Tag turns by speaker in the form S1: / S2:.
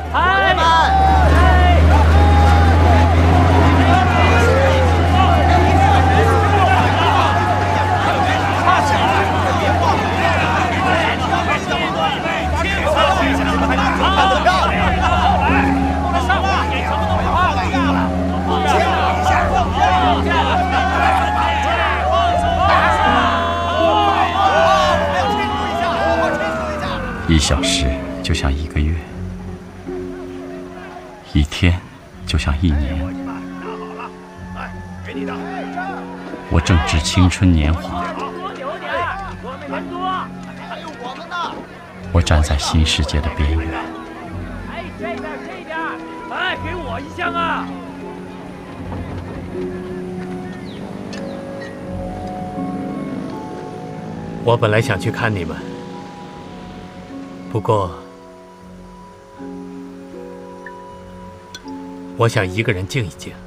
S1: 孩们，
S2: 1小时就像1个月，1天就像1年。我正值青春年华，我站在新世界的边缘。
S1: 这边，哎，给我1箱啊！
S3: 我本来想去看你们，不过我想一个人静一静。